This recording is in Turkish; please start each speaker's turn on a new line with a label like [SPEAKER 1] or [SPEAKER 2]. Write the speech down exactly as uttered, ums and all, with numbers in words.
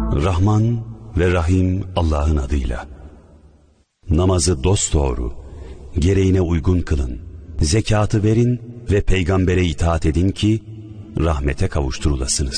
[SPEAKER 1] Rahman ve Rahim Allah'ın adıyla. Namazı dosdoğru, gereğine uygun kılın. Zekatı verin ve peygambere itaat edin ki rahmete kavuşturulasınız.